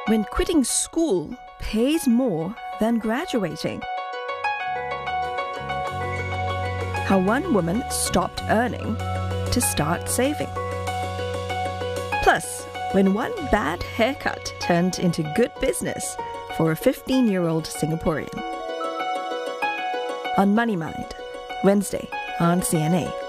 when quitting school pays more than graduating. How one woman stopped earning to start saving. Plus, when one bad haircut turned into good business for a 15-year-old Singaporean. On Money Mind, Wednesday on CNA.